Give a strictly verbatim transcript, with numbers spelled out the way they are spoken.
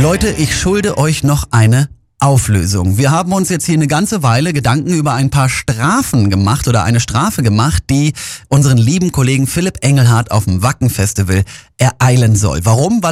Leute, ich schulde euch noch eine Auflösung. Wir haben uns jetzt hier eine ganze Weile Gedanken über ein paar Strafen gemacht oder eine Strafe gemacht, die unseren lieben Kollegen Philipp Engelhardt auf dem Wacken Festival ereilen soll. Warum? Weil